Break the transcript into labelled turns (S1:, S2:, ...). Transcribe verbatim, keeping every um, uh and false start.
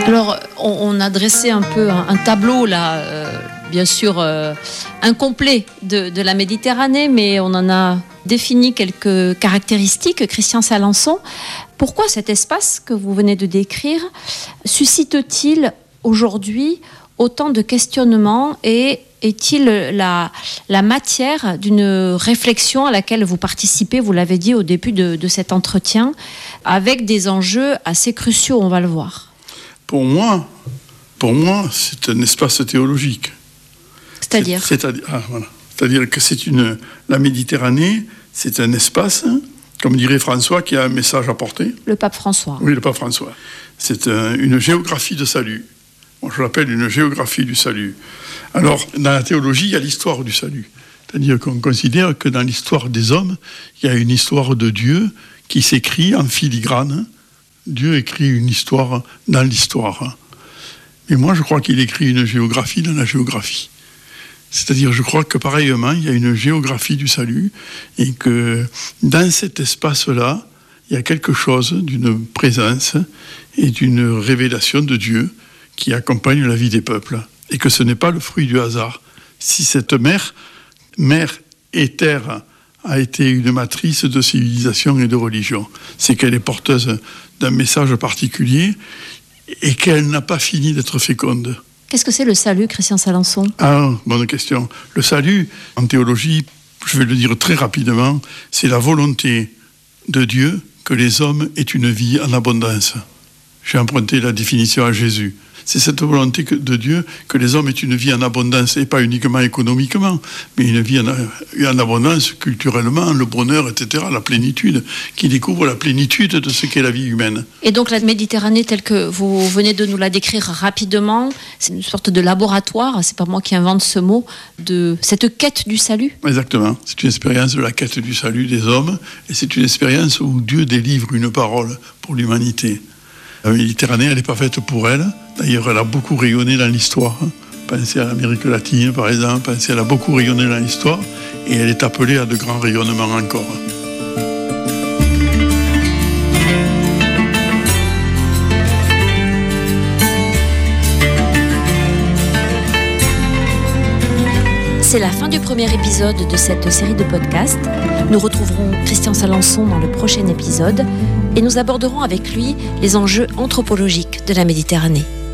S1: Alors, on, on a dressé un peu un, un tableau là, euh, bien sûr euh, incomplet de, de la Méditerranée, mais on en a défini quelques caractéristiques. Christian Salençon, pourquoi cet espace que vous venez de décrire suscite-t-il aujourd'hui autant de questionnements et est-il la, la matière d'une réflexion à laquelle vous participez, vous l'avez dit au début de, de cet entretien, avec des enjeux assez cruciaux, on va le voir?
S2: Pour moi, pour moi, c'est un espace théologique.
S1: C'est-à-dire
S2: c'est, c'est-à-dire, ah, voilà. C'est-à-dire que c'est une, la Méditerranée, c'est un espace, comme dirait François, qui a un message à porter.
S1: Le pape François.
S2: Oui, le pape François. C'est un, une géographie de salut. Moi, je l'appelle une géographie du salut. Alors, dans la théologie, il y a l'histoire du salut. C'est-à-dire qu'on considère que dans l'histoire des hommes, il y a une histoire de Dieu qui s'écrit en filigrane. Dieu écrit une histoire dans l'histoire. Mais moi, je crois qu'il écrit une géographie dans la géographie. C'est-à-dire, je crois que pareillement, il y a une géographie du salut et que dans cet espace-là, il y a quelque chose d'une présence et d'une révélation de Dieu qui accompagne la vie des peuples. Et que ce n'est pas le fruit du hasard. Si cette mer, mer et terre, a été une matrice de civilisation et de religion, c'est qu'elle est porteuse d'un message particulier et qu'elle n'a pas fini d'être féconde.
S1: Qu'est-ce que c'est le salut, Christian Salençon ?
S2: Ah, bonne question. Le salut, en théologie, je vais le dire très rapidement, c'est la volonté de Dieu que les hommes aient une vie en abondance. J'ai emprunté la définition à Jésus. C'est cette volonté de Dieu que les hommes aient une vie en abondance, et pas uniquement économiquement, mais une vie en, en abondance culturellement, le bonheur, et cetera, la plénitude, qui découvre la plénitude de ce qu'est la vie humaine.
S1: Et donc la Méditerranée, telle que vous venez de nous la décrire rapidement, c'est une sorte de laboratoire, c'est pas moi qui invente ce mot, de cette quête du salut.
S2: Exactement, c'est une expérience de la quête du salut des hommes, et c'est une expérience où Dieu délivre une parole pour l'humanité. La Méditerranée, elle n'est pas faite pour elle. D'ailleurs, elle a beaucoup rayonné dans l'histoire. Pensez à l'Amérique latine, par exemple. Pensez, elle a beaucoup rayonné dans l'histoire. Et elle est appelée à de grands rayonnements encore.
S1: C'est la fin du premier épisode de cette série de podcasts. Nous retrouverons Christian Salençon dans le prochain épisode et nous aborderons avec lui les enjeux anthropologiques de la Méditerranée.